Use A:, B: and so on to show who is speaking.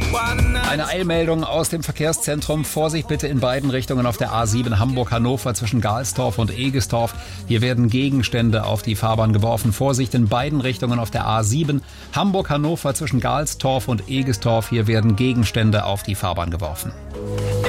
A: Eine Eilmeldung aus dem Verkehrszentrum. Vorsicht bitte in beiden Richtungen auf der A7 Hamburg-Hannover zwischen Galstorf und Egestorf. Hier werden Gegenstände auf die Fahrbahn geworfen. Vorsicht in beiden Richtungen auf der A7 Hamburg-Hannover zwischen Galstorf und Egestorf. Hier werden Gegenstände auf die Fahrbahn geworfen.